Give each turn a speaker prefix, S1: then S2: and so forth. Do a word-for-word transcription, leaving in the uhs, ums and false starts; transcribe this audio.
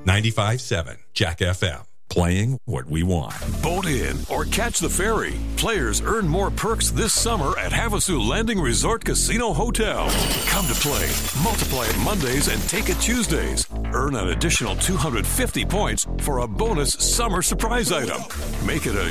S1: ninety-five point seven Jack F M. Playing what we want.
S2: Boat in or catch the ferry. Players earn more perks this summer at Havasu Landing Resort Casino Hotel. Come to play. Multiply it Mondays and take it Tuesdays. Earn an additional two hundred fifty points for a bonus summer surprise item. Make it a